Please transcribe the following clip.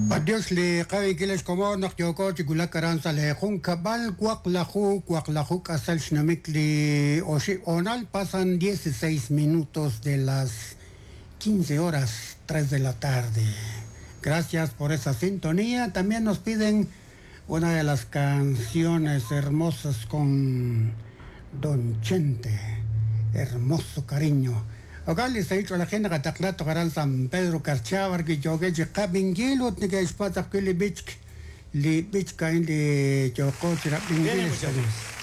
Adiós le qawi kiles como nak yoko chigula karanza le jun cabal cuaclahu casal shnamikli oshi onal pasan 16 minutos de las 15 horas 3 de la tarde. Gracias por esa sintonía. También nos piden una de las canciones hermosas con Don Chente, hermoso cariño. Acá les he dicho a la gente que taclato garan San Pedro Carchavar que yo que llega binguilo ni que es pata que le bichka en le yo coche la binguilo.